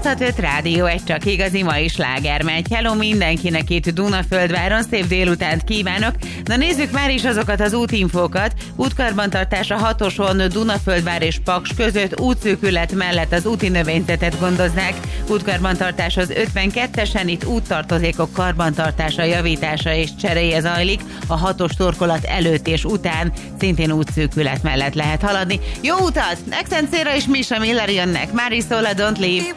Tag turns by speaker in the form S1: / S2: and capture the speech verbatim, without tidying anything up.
S1: nyolcvanöt Rádió egy csak igazi mai sláger megy. Hello mindenkinek itt Dunaföldváron, szép délutánt kívánok. Na nézzük már is azokat az útinfókat. Útkarbantartás a hatoson Dunaföldvár és Paks között, útszűkület mellett az úti növényzetet gondoznák. Útkarbantartás az ötvenkettesen, itt úttartozékok karbantartása, javítása és cseréje zajlik. A hatos torkolat előtt és után szintén útszűkület mellett lehet haladni. Jó utat! Excencéra és Misha Miller jönnek. Mári szól a Don't Leave.